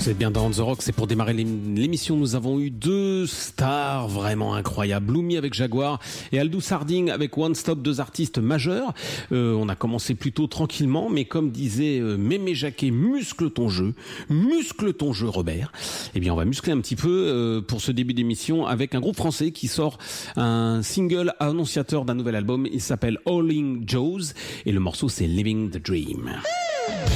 C'est bien dans The Rock, c'est pour démarrer l'émission. Nous avons eu deux stars vraiment incroyables. Bloomy avec Jaguar et Aldous Harding avec One Stop, deux artistes majeurs. On a commencé plutôt tranquillement, mais comme disait Mémé Jacquet, muscle ton jeu Robert. Eh bien on va muscler un petit peu pour ce début d'émission avec un groupe français qui sort un single annonciateur d'un nouvel album. Il s'appelle Howling Jaws et le morceau c'est Living the Dream.